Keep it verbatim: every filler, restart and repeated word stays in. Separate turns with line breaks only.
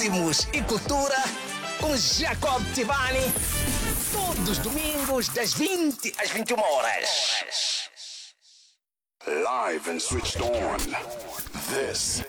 ritmos e cultura com Jacob Tivani. Todos os domingos, das vinte às vinte e uma horas.
Live and switched on. This